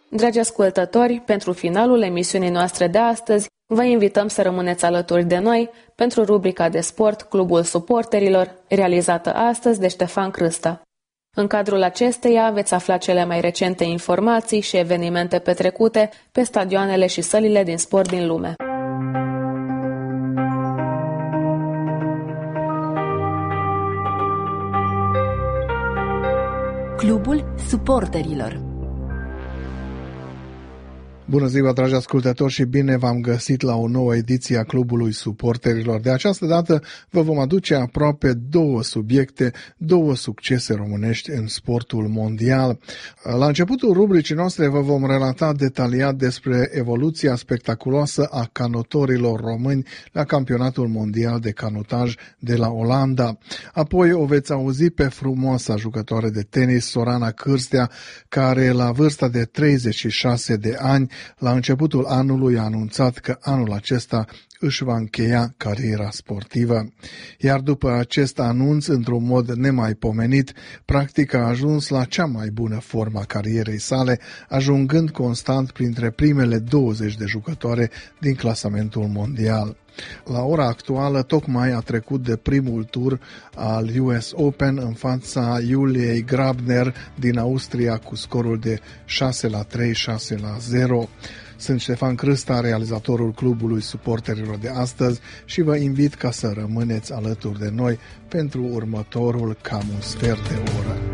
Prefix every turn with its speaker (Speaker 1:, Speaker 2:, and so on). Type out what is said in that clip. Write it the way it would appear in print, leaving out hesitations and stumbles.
Speaker 1: Dragi ascultători, pentru finalul emisiunii noastre de astăzi, vă invităm să rămâneți alături de noi pentru rubrica de sport Clubul Suporterilor, realizată astăzi de Ștefan Crâsta. În cadrul acesteia veți afla cele mai recente informații și evenimente petrecute pe stadioanele și sălile din sport din lume.
Speaker 2: Clubul Suporterilor.
Speaker 3: Bună ziua, dragi ascultători, și bine v-am găsit la o nouă ediție a Clubului Suporterilor. De această dată vă vom aduce aproape două subiecte, două succese românești în sportul mondial. La începutul rubricii noastre vă vom relata detaliat despre evoluția spectaculoasă a canotorilor români la campionatul mondial de canotaj de la Olanda. Apoi o veți auzi pe frumoasa jucătoare de tenis Sorana Cârstea, care la vârsta de 36 de ani la începutul anului a anunțat că anul acesta își va încheia cariera sportivă. Iar după acest anunț, într-un mod nemaipomenit, practic a ajuns la cea mai bună formă a carierei sale, ajungând constant printre primele 20 de jucătoare din clasamentul mondial. La ora actuală, tocmai a trecut de primul tur al US Open în fața Juliei Grabner din Austria cu scorul de 6-3, 6-0. Sunt Ștefan Crâsta, realizatorul Clubului Suporterilor de astăzi, și vă invit ca să rămâneți alături de noi pentru următorul cam un sfert de oră.